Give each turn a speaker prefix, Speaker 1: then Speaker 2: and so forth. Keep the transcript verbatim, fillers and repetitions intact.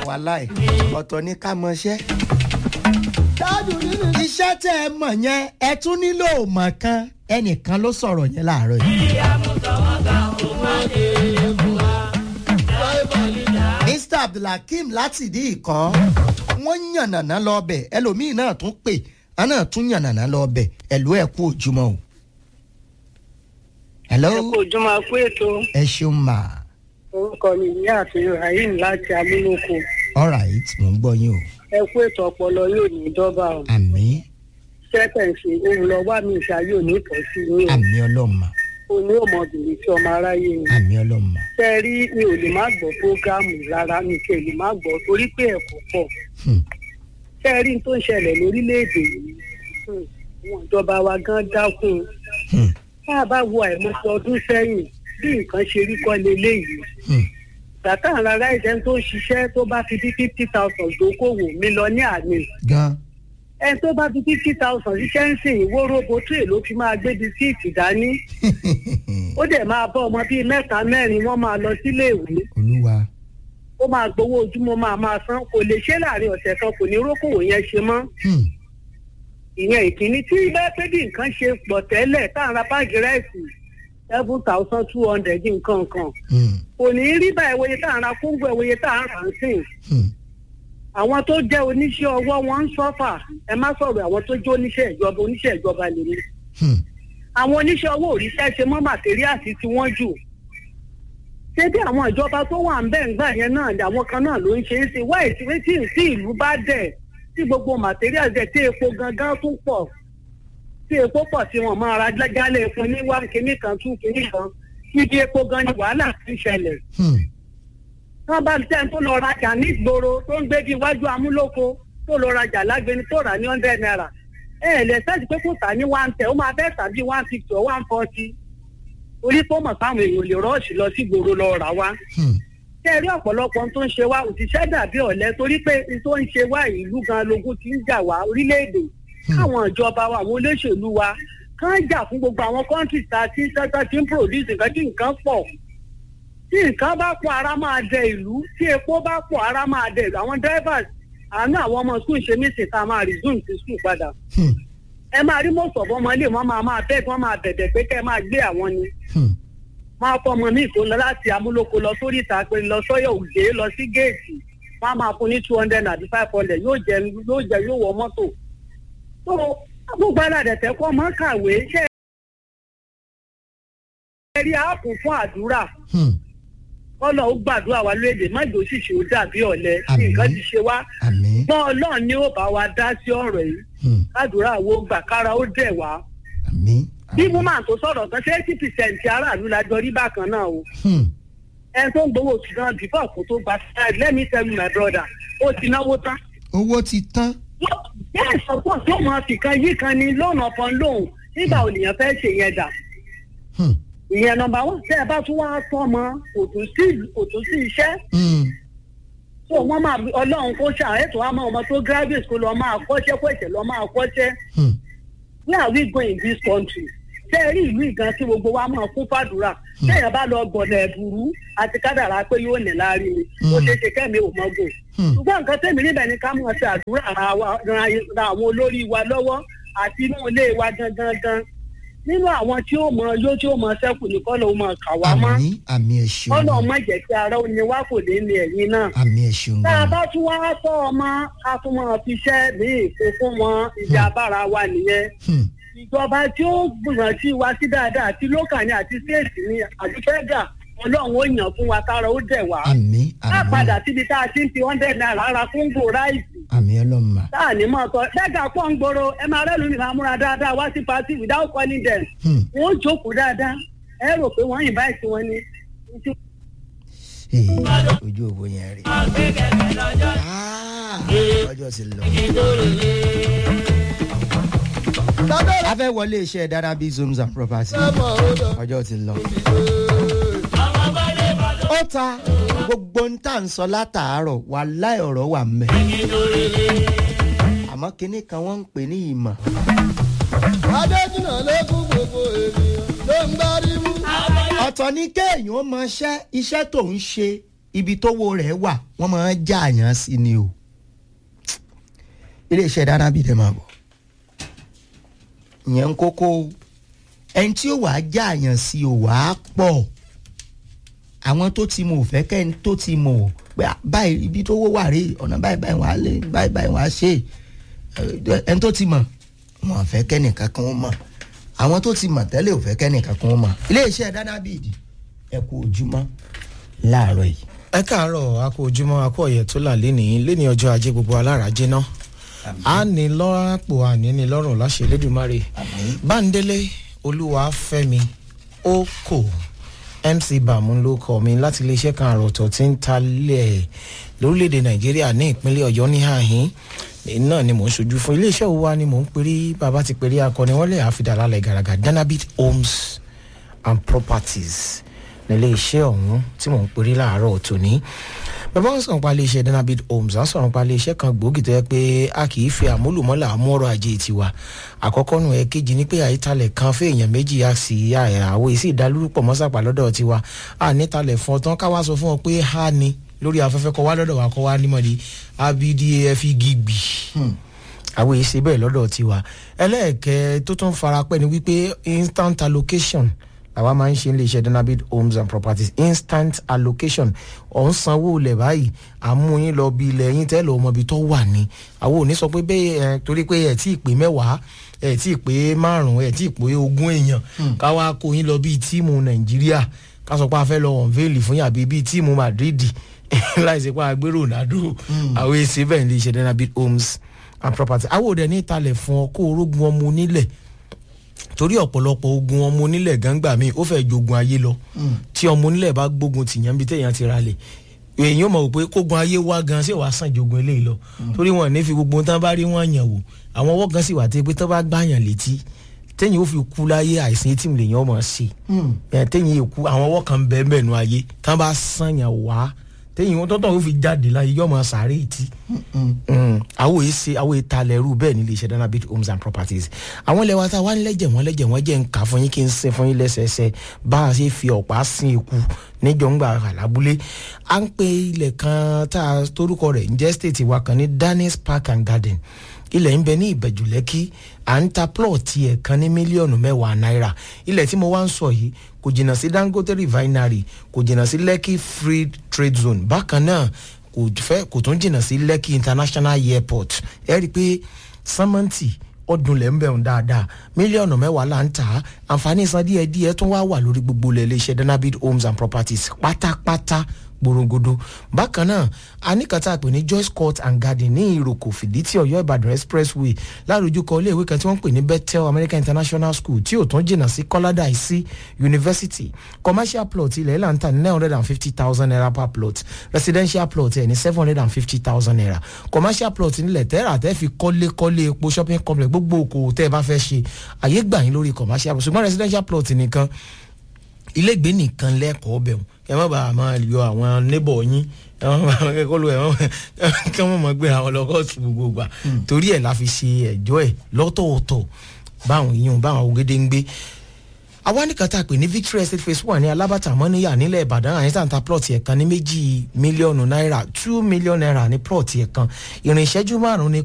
Speaker 1: wàláì ọ̀tọ̀ ní ká mọṣẹ́. iṣẹ́ tẹ́ ẹ mọ̀ yẹn ẹ tún nílò mọ̀ kan ẹnìkan ló sọ̀rọ̀ yẹn láàárọ̀ yìí. mister Abdulhakeem láti ìdí ìkan wọ́n yànnàná lọ bẹ̀ ẹlòmíì náà tún pè á náà tún yànnàná lọ bẹ̀ ẹ̀lú ẹ̀ kú ojúmọ́ o. hello.
Speaker 2: ẹ kú ojúmọ́ kú ètò.
Speaker 1: ẹ ṣeun mà.
Speaker 2: orúkọ mi ní àfihàn rahim láti amúlòkó.
Speaker 1: all right mo ń gbọ́ yín o.
Speaker 2: ẹ kú ètò ọpọlọ yóò ní dọ́bà o.
Speaker 1: àmín.
Speaker 2: sẹ́tẹ̀ǹsì ohun lọ wá mi ìṣá yóò ní ìtọ́ sí yín o.
Speaker 1: àmín ọlọ́mà.
Speaker 2: o ní ọmọbìnrin tí ọmọ aráyé ni.
Speaker 1: àmín ọlọ́mà.
Speaker 2: ṣe rí mi ò lè má gbọ́ fúrógámù rárá mi kì í lè má gbọ́ torí pé ẹ̀kọ́ pọ̀. ṣe rí n tó ń ṣẹlẹ̀ lórílẹ̀‐èdè yìí wọn ìjọba wa gan dákun. tá a bá wo àìmọye ọdún sẹ́yìn bí nǹkan ṣe rí kọ́ leléyìí. bàtà rárá ìjẹun tó ń ṣiṣẹ́ tó bá fi bí fifty thousand dókòwò mílíọ̀nù àmì.
Speaker 1: gan.
Speaker 2: ẹni tó bá fi fifty thousand ṣiṣẹ́ ń sìn ìwó robo tírè ló fi máa gbé bisikíìtì dání. ó dẹ̀ máa bọ́ ọmọ bíi mẹ́ta mẹ́rin wọ́n máa lọ sílé ìwé.
Speaker 1: olúwa.
Speaker 2: ó máa gbowó ojúmọ́ máa máa san kò lè ṣe láàrin ọ̀sẹ̀ kan kò ní rókòwò yẹn ṣe mọ́. ìyẹn ìkíní tí bẹ́ẹ̀ pé bí nǹkan ṣe pọ̀ tẹ́lẹ̀ tá à ń ra báàgì rẹ́ẹ̀sì seven thousand two hundred nǹkan kan. kò ní rí báyìí wòye tá à ń ra kóńgò ìwòye tá à ń rà ń sìn. àwọn tó jẹ́ oníṣẹ́ ọwọ́ wọn ń sọ́fà ẹ má sọ̀rọ̀ àwọn tó jẹ́ oníṣẹ́ ìjọba oníṣẹ́ ìjọba lèmi. àwọn oníṣẹ́ ọwọ́ òrìṣẹ́ ṣe mọ́ màtíríàsì tí wọ́n jù. ṣé bí àwọn ìjọba tó wà ń bẹ̀ ń gbà yẹn náà àwọn kan náà ló ń ṣe é ṣe wá ìṣeré tí tí ìlú bá dẹ̀ tí gbogbo màtíríàsì dẹ̀ tí epo gangan tún pọ̀ tí epo pọ̀ tí wọ́n máa ra jálẹ̀ epo ní wá kíní kan tún kíní kan níbi epo gan ni wàhálà ti ń ṣẹlẹ̀. wọ́n bá tẹ́ tó lọ rajà nígboro tó ń gbé bí iwájú amúlòkó tó lọ rajà lágbẹni tó rà ní hundred naira ẹ ẹ lẹ sẹ́ẹ̀tì pé kò tà ní one ten ó máa fẹ́ tà bí one fifty or one forty orí tó mọ̀ sáwọn èèyàn lè rọ́ọ̀ṣì lọ sí gbòòrò lọ rà wá. ṣé ẹ rí ọ̀pọ̀lọpọ̀ tó ń ṣe wá òṣìṣẹ́ dàbí ọ̀lẹ torí pé tó ń ṣe wá ìlú gan lógún ti ń jà wá orílẹ̀-èdè káwọn ìjọba wa àwọn olóṣèlú wa kán jà fún gbogbo àwọn countries tá a ti tẹ́tẹ́ ti ń produce nǹkan tí nǹkan pọ̀ tí nǹkan bá pọ̀ ara máa dẹ ìlú tí epo bá pọ̀ ara máa dẹ ìlú àwọn drivers àánú àwọn ọmọ skul ṣe mí sì tá a máa resume sí skul padà. ẹ máa rí mọ́sọ̀ ọ̀bọ ọmọ ilé wọn máa máa bẹ́ẹ̀ wọ́n máa bẹ̀bẹ̀ pé kẹ́ ẹ máa gbé àwọn ni. máa fọ ọmọ míì tó lọ láti amúlòkó lọ sórí ìta pé lọ sọ́yọ̀ òjé lọ sí géètì wọ́n á máa fún ní two hundred àbí five hundred yóò jẹ yóò jẹ yóò wọ mọ́tò. tó gbogbo aládẹ̀tẹ̀ kọ́ mọ́ kàwé ṣe é rí àápù fún àdúrà kọ́lọ̀ ó gbàdúrà wa lóde májò sì ṣe ó dàbí ọ̀lẹ nǹkan ti ṣe wá gbọ́n ọlọ́run ni ó bá wa dá sí ọ̀rọ̀ yìí kádùúrà wo gbà kára ó dẹ̀ wá. bí mo máa tó sọ̀rọ̀ kan ṣé eighty percent aráàlú la jọ rí bákan náà o. ẹni tó ń gbowó oṣù náà bíbọ̀ kó tó gba ṣáà let me tell you my brother ó ti náwó tán.
Speaker 1: owó ti tán.
Speaker 2: bẹ́ẹ̀ sọ́pọ̀ tó máa fìkan yí kan ní lónà upon loan nígbà ònìyàn fẹ́ ṣe yẹn dà ìyẹn nọ́mbà wọn tẹ ẹ bá tún wá tọmọ kò tún sí kò tún sí iṣẹ́. so wọn máa Ọlọ́run kó ṣàrẹ́tò àmọ́ ọmọ tó graduate kó lọ máa kọ́ṣẹ́ kó ẹ̀ṣẹ̀ lọ máa kọ́ṣẹ́. where are we going in this country? ṣé ẹ rí ìlú ìgan tí gbogbo wa máa fún fàdúrà téèyàn bá lọ gbọ̀nà ẹ̀bùrú àti kádàrá pé yóò nì láàrin ni ó ṣeé ṣe kẹ́mi ò mọ́gò. ṣùgbọ́n nǹkan tẹ̀mí níbẹ̀ ni ká mọ̀ ṣe àdúrà ran àwọn olórí wa lọ́wọ́ àti inú ilé wa gangan gan nínú àwọn tí ó mọ yóò tí ó mọ sẹ́kù ní kọ́lọ̀ ó mọ kà wá mọ́.
Speaker 1: àmì àmì ẹ̀ṣin.
Speaker 2: kọ́lọ̀ ọmọ jẹ́ kí ara ó ní wá kò dé ní ẹ̀yìn náà.
Speaker 1: àmì ẹ̀ṣin.
Speaker 2: tá a bá tún wá tọ́ ọmọ ká tún mọ fiṣẹ́ ní ìfò fún wọn ìjà abára wa nìyẹn. ìjọba tí ó gbìyànjú wa sí dáadáa àti lókà ní àti stéètì ní àdúfẹ́gà ọlọ́run ó yàn fún wa kára ó dẹ̀ wá.
Speaker 1: àmì àmì.
Speaker 2: ká padà síbi tá a ti ń fi hundred naira ra kóńgò ráìsì.
Speaker 1: àmì ọlọ́mà.
Speaker 2: táà ní mọ̀ sọ dẹ́gà pọ̀ ń gbòòrò ẹ máa rẹ́lu nìkan múra dáadáa wá sí pàtì without calling them. wọ́n jókòó dáadáa ẹ rò pé wọ́n invite wọn ni.
Speaker 1: ojú òwò yẹn rí. ọjọ́ ti lọ. a fẹ́ wọlé iṣẹ́ dára bíi zones and property ọjọ́ ti lọ. ó ta gbogbo ń tà ń sọ látàárọ̀ wàláhì ọ̀rọ̀ wà mẹ́. àmọ́ kinní kan wọ́n ń pè ní ìmọ̀.
Speaker 3: adéjìnà lẹ́kùn gbogbo ènìyàn ló ń bá rí mú.
Speaker 1: ọ̀tọ̀ ni kéèyàn ó mọ iṣẹ́ iṣẹ́ tó ń ṣe ibi tówó rẹ̀ wà wọ́n máa ń já àyàn sí ni o iléeṣẹ́ dáná bíi tẹ̀ máa bọ̀ ìyẹn ń kókó ẹni tí ó wàá já àyàn sí o wàá pọ̀ àwọn tó ti mọ̀ ò fẹ́ kẹ́ni tó ti mọ̀ pé báyìí ibi tówó wà rí ọ̀nà báyìí báyìí wàá lé báyìí báyìí wàá ṣe ẹni tó ti mọ̀ wọn ò fẹ́ kẹ́nìkan kan ó mọ̀ àwọn tó ti mọ̀ tẹ́lẹ̀ ò fẹ́ kẹ́nìkan kan ó mọ̀ iléeṣẹ́ dáná bíi ìdí ẹ kú ojúmọ́ láàárọ̀ yìí.
Speaker 4: ẹ káàárọ̀ a kú ojúmọ́ a kú ọ̀yẹ̀ tó là lénìí lénìí ọjọ́ ajé gbogbo alára jẹ́ná a ní lọ́ràpọ̀ àní ní lọ́rùn láṣẹ Elédùmarè Bándélé Olúwafẹ́mi Oko M C Bàmú ló kọ mi láti iléeṣẹ́ kan àròtọ̀ tí ń talẹ̀ lórílẹ̀‐èdè Nàìjíríà ní ìpínlẹ̀ Ọ̀yọ́ ní àhín náà ni mò ń ṣojú fún iléeṣẹ́ òwa ni mò ń perí bàbá ti perí akọni wọ́n lè àfidàlálẹ̀ gàràgà Danabit Homes and Properties nílé iṣẹ́ ọ̀hún tí mò ń perí láàárọ̀ tòní bàbá wọn sọ̀rọ̀ pa iléeṣẹ́ Danabit Homes á sọ̀rọ̀ pa iléeṣẹ́ kan gbòógì tó yẹ pé a kì í fi àmúlùmọ́là mú ọrọ̀ ajé tiwa àkọ́kọ́ nù ẹ̀ kejì ní pé àyítalẹ̀ kan fún èèyàn méjì á sì àwọ̀ èsì ìdálórúpọ̀ mọ́sàpá lọ́dọ̀ tiwa à nítalẹ̀ fún ọ tán ká wá sọ fún ọ pé ha ni lórí afẹ́fẹ́ kọ́ wá lọ́dọ̀ wa kọ́ wá nímọ̀ ní abdaf gigbi àwọn èsì bẹ́ẹ̀ lọ́dọ̀ tiwa ẹlẹ́ẹ̀kẹ́ tó tún farapẹ́ ni wípé instant allocation àwa máa ń ṣe ilé iṣẹ́ Danabit Homes and Properties instant allocation ọ̀hún sanwó ilẹ̀ báyìí àmú yín lọ bí ilẹ̀ yín tẹ́lẹ̀ ọmọ ibi tó wà ní àwọn ò ní sọ pé bẹ́ẹ̀ ẹ torí pé ẹ̀ tí ì pé mẹ́wàá ẹ̀ tí ì pé márùn-ún ẹ̀ tí ì pé ogún èèyàn káwá kó yín lọ bíi tíìmù Nàìjíríà ká sọ pé a fẹ́ lọ unveil fún yàbí bíi tíìmù Madrid láìsí pé a gbé Ronaldo àwọn èsì bẹ́ẹ̀ ní ilé iṣẹ́ Danabit Homes and Properties àwọn òde ní ìtalẹ̀ fún ọ kó orógun ọmọ onílẹ̀ torí ọ̀pọ̀lọpọ̀ ogun ọmọ onílẹ̀ gangba mi ó fẹ́ jogun ayé lọ tí ọmọ onílẹ̀ bá gbógun tìyàn bí téèyàn ti ra lẹ̀ èèyàn mọ̀ pé kógun ayé wá gan ṣé wàá sàn jogun eléyìí lọ torí wọn ní fi gbogbo tán bá rí wọn yàn wò àwọn ọwọ́ kan sì wà tẹ́ pé tán bá gbàyàn létí téèyàn ó fi kú láyé àìsàn etí mi lèèyàn mọ̀ sí téèyàn èkú àwọn ọwọ́ kan bẹ́ẹ̀ bẹ́ẹ̀ nu ayé tán bá sàn yàn wá téyìn wọn tọ́tọ̀ ó fi jáde láyé yọmọ sàárè ìtì àwọn èsì àwọn ìtalẹ̀rù bẹ́ẹ̀ nílé iṣẹ́ Danabit Homes and Properties àwọn ilẹ̀ wa ta wá nílẹ̀jẹ̀ wọn lẹ́jẹ̀ wọn jẹ́ nǹka fún yín kí n sin fún yín lẹ́sẹẹsẹ bá a ṣe fi ọ̀pá sin eku níjọ̀ngbà àlábúlé à ń pe ilẹ̀ kan tá a torúkọ rẹ̀ ń jẹ́ state wa kan ní Danis Park and Garden ilẹ̀ ń bẹ ní Ìbẹ̀jú Lẹ́kì à ń ta plọ̀tì ẹ̀ kan ní mílíọ̀nù mẹ́wàá náírà ilẹ̀ tí mo wá ń sọ yìí kò jìnnà sí Dangote refinery kò jìnnà sí Lekki Free Trade Zone bákan náà kò fẹ́ kò tún jìnnà sí Lekki International Airport ẹ rí i pé sẹ́mẹ́ǹtì ọdún lẹ́ ń bẹ̀rùn dáadáa mílíọ̀nù mẹ́wàá là ń tà á àǹfààní san díẹ̀ díẹ̀ tún wá wà lórí gbogbo ilẹ̀ iléeṣẹ́ Danabit Homes and Properties pátápátá gbòròngodò bákan náà aníkàtà pè ní Joyce Court and Garden ní Ìròkò Fìdítì Ọ̀yọ́ Ìbàdàn expressway lárojúkọ iléèwé kan tí wọ́n ń pè ní Bethel American International School tí ò tún jìnnà sí Kọ́ládàísí University commercial plot ilẹ̀ ìlànà ní nine hundred and fifty thousand naira per plot residential plot ẹ̀ ní seven hundred and fifty thousand naira commercial plot nílẹ̀ tẹ́rà tẹ́ fi kọ́lé kọ́lé epo shopping complex gbogbo okòwò tẹ́ ẹ bá fẹ́ ṣe àyè gbà yín lórí commercial plot ṣùgbọ́n residential plot nìkan ilégbé nìkan lẹ́kọ̀ọ́ bẹ̀rù ẹ má bàa máa yọ àwọn neighbor yín ẹ má bàa kẹ́kọ̀ọ́ lọ ẹ má kí wọ́n mọ̀ gbé àwọn lọ́kọ̀ọ̀tù gbogbo gbà torí ẹ̀ la fi ṣe ẹ̀jọ́ ẹ̀ lọ́tọ̀ọ̀tọ̀ báwọn yìí báwọn ògèdè ń gbé àwa nìkan tá a pè ní Victory Estate phase one ní Alábàtà mọ́níyà nílẹ̀ Ìbàdàn àyẹ̀sà ń ta plot ẹ̀kan ní méjì mílíọ̀nù náírà two million naira ní plot ẹ̀kan ìrìn ìṣẹ́jú márùn-ún ní